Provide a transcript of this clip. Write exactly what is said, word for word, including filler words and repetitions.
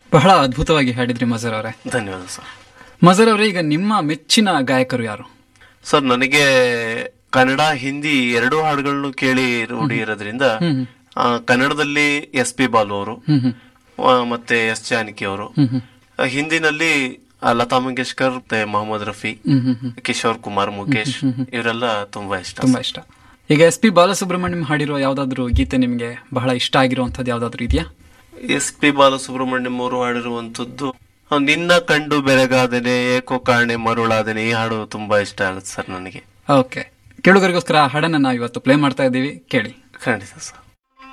ಬಹಳ ಅದ್ಭುತವಾಗಿ ಹಾಡಿದ್ರಿ ಮಜರ್ ಅವರೇ. ಧನ್ಯವಾದ ಸರ್. ಮಜರ್ ಅವರೇ, ಈಗ ನಿಮ್ಮ ಮೆಚ್ಚಿನ ಗಾಯಕರು ಯಾರು? ಸರ್, ನನಗೆ ಕನ್ನಡ ಹಿಂದಿ ಎರಡೂ ಹಾಡುಗಳನ್ನು ಕೇಳಿ ರೂಢಿ ಇರೋದ್ರಿಂದ ಕನ್ನಡದಲ್ಲಿ ಎಸ್ ಪಿ ಬಾಲು ಅವರು ಮತ್ತೆ ಎಸ್ ಜಾನಕಿ ಅವರು, ಹಿಂದಿನಲ್ಲಿ ಲತಾ ಮಂಗೇಶ್ಕರ್ ಮತ್ತೆ ಮೊಹಮ್ಮದ್ ರಫಿ, ಕಿಶೋರ್ ಕುಮಾರ್, ಮುಖೇಶ್ ಇವರೆಲ್ಲ ತುಂಬಾ ಇಷ್ಟ ತುಂಬಾ ಇಷ್ಟ. ಈಗ ಎಸ್ ಪಿ ಬಾಲಸುಬ್ರಹ್ಮಣ್ಯಂ ಹಾಡಿರೋ ಯಾವ್ದಾದ್ರು ಗೀತೆ ನಿಮ್ಗೆ ಬಹಳ ಇಷ್ಟ ಆಗಿರುವಂತದ್ದು ಯಾವ್ದಾದ್ರು ಇದೆಯಾ? ಎಸ್ ಪಿ ಬಾಲಸುಬ್ರಹ್ಮಣ್ಯಂ ಅವರು ಹಾಡಿರುವಂತದ್ದು ನಿನ್ನ ಕಂಡು ಬೆರಗಾದನೆ ಏಕೋ ಕಾಣೆ ಮರುಳಾದನೆ, ಈ ಹಾಡು ತುಂಬಾ ಇಷ್ಟ ಆಗುತ್ತೆ ಸರ್ ನನಗೆ. ಓಕೆ, ಕೇಳುಗರಿಗೋಸ್ಕರ ಹಾಡನ್ನ ನಾವು ಇವತ್ತು ಪ್ಲೇ ಮಾಡ್ತಾ ಇದ್ದೀವಿ, ಕೇಳಿ. ಖಂಡಿತ ಸರ್.